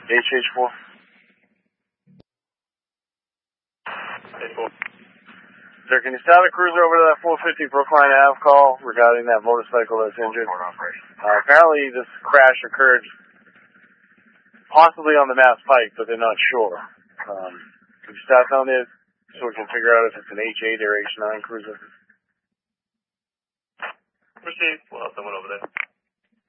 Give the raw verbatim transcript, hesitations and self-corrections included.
H H four. H four. Sir, can you start a cruiser over to that four fifty Brookline Ave call regarding that motorcycle that's injured? Uh, apparently this crash occurred possibly on the Mass Pike, but they're not sure. Um, could you start down there so we can figure out if it's an H eight or H nine cruiser? Proceed. We'll have someone over there.